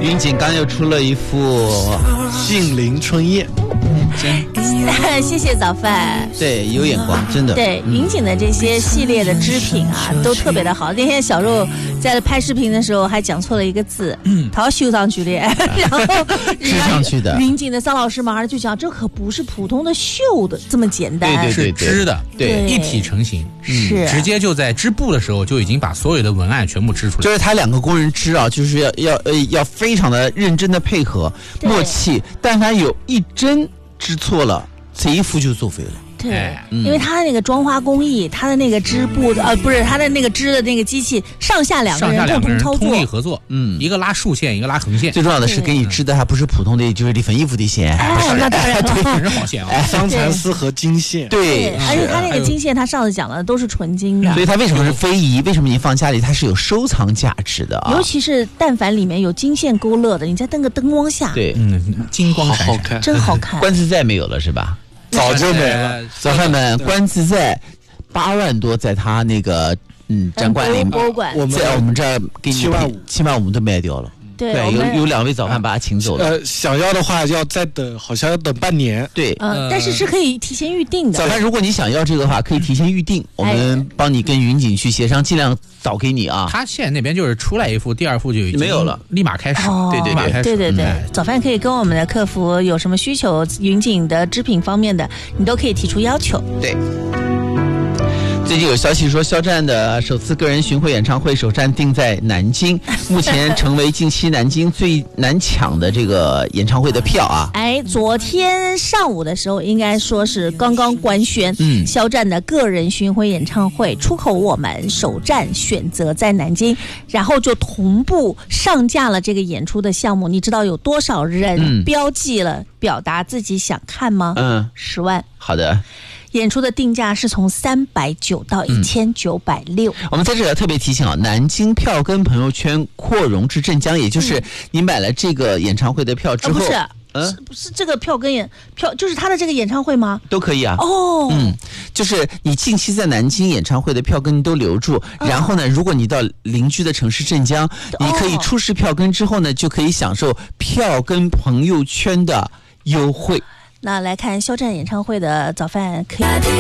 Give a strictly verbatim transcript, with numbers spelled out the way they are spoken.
云锦刚又出了一副杏林春夜， 真谢谢早饭。 对，有眼光，真的。 对，云锦的这些系列的织品啊，都特别的好。那天小肉在拍视频的时候还讲错了一个字，嗯，他要绣上去的，然后织上去的。 云锦的桑老师马上就讲，这可不是普通的绣的这么简单， 对对对， 是织的， 对， 一体成型， 是、 嗯、直接就在织布的时候就已经把所有的文案全部织出来。 就是他两个工人织啊，就是要要呃要非常的认真的配合默契，但凡有一针织错了，这一幅就作废了。 对，因为它的那个妆花工艺，它的那个织布的呃不是它的那个织的那个机器，上下两个人共同操作， 通力合作，嗯，一个拉竖线，一个拉横线。 最重要的是给你织的还不是普通的，就是一份衣服的线， 哎，那当然了，很好线啊， 桑蚕丝和金线， 对， 而且它那个金线，它上次讲的都是纯金的， 所以它为什么是非遗？为什么你放家里它是有收藏价值的啊？ 尤其是但凡里面有金线勾勒的，你在那个灯光下， 对， 嗯，金光闪闪， 好看， 真好看。 官自在没有了是吧？ 早就没了。 早饭们，官自在八万多，在他那个嗯展馆里， 博物馆， 我们在我们这儿给你七万五， 七万五都卖掉了。 对， 对，有有两位早饭把他请走了。 呃，想要的话要再等，好像要等半年。 对， 嗯，但是是可以提前预定的。 早饭，如果你想要这个的话，可以提前预定，我们帮你跟云锦去协商，尽量早给你啊。 他现在那边就是出来一副，第二副就已经没有了， 立马开始。 哦、 对对对对对对，早饭可以跟我们的客服有什么需求，云锦的织品方面的，你都可以提出要求。 对。最近有消息说，肖战的首次个人巡回演唱会首站定在南京，目前成为近期南京最难抢的这个演唱会的票啊！ 哎，昨天上午的时候，应该说是刚刚官宣，嗯，肖战的个人巡回演唱会出口我们首站选择在南京，然后就同步上架了这个演出的项目。你知道有多少人标记了表达自己想看吗？嗯，十万。 好的。 演出的定价是从三百九到一千九百六。 我们在这里要特别提醒啊，南京票根朋友圈扩容至镇江，也就是你买了这个演唱会的票之后， 嗯、不是，嗯，是不是这个票跟演票就是他的这个演唱会吗？ 都可以啊。 哦， 嗯，就是你近期在南京演唱会的票根都留住，哦、然后呢，如果你到邻居的城市镇江，你可以出示票根之后呢，就可以享受票根朋友圈的优惠。 那来看肖战演唱会的早饭可以。